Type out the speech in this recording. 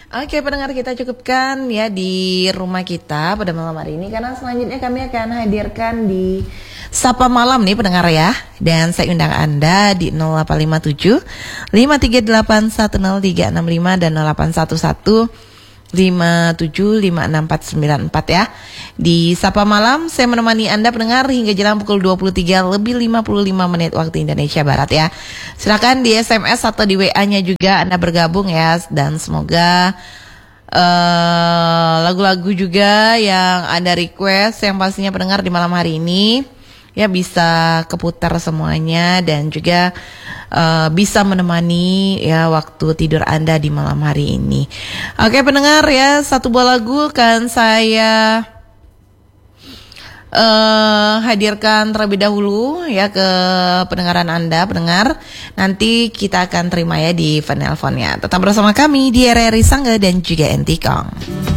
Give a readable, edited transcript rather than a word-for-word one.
Oke pendengar, kita cukupkan ya di rumah kita pada malam hari ini, karena selanjutnya kami akan hadirkan di Sapa Malam nih pendengar ya. Dan saya undang Anda di 0857 538 10365 dan 0811 57569494 ya. Di Sapa Malam saya menemani Anda pendengar hingga jelang pukul 23 lebih 55 menit waktu Indonesia Barat ya. Silakan di SMS atau di WA-nya juga Anda bergabung ya, dan semoga lagu-lagu juga yang Anda request yang pastinya pendengar di malam hari ini ya bisa keputar semuanya, dan juga bisa menemani ya waktu tidur Anda di malam hari ini. Oke pendengar ya, satu buah lagu akan saya hadirkan terlebih dahulu ya ke pendengaran Anda pendengar. Nanti kita akan terima ya di penelponnya. Tetap bersama kami di RRI Sangga dan juga Entikong.